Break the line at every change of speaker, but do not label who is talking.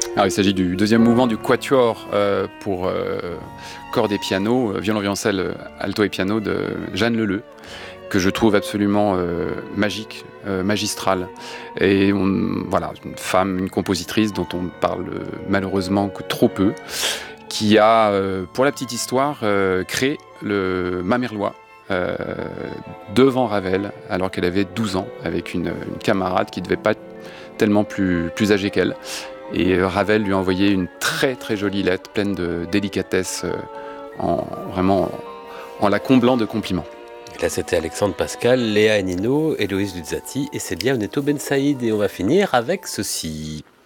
Alors, il s'agit du deuxième mouvement du quatuor pour cordes et piano, violon, violoncelle, alto et piano de Jeanne Leleu, que je trouve absolument magique, magistrale. Et voilà, une femme, une compositrice dont on parle malheureusement que trop peu, qui a, pour la petite histoire, créé le Mamerlois devant Ravel, alors qu'elle avait 12 ans, avec une camarade qui ne devait pas être tellement plus âgée qu'elle. Et Ravel lui a envoyé une très très jolie lettre, pleine de délicatesse, vraiment en la comblant de compliments.
Là, c'était Alexandre Pascal, Léa Enino, Héloïse Luzzati et Célia Oneto Ben Saïd. Et on va finir avec ceci.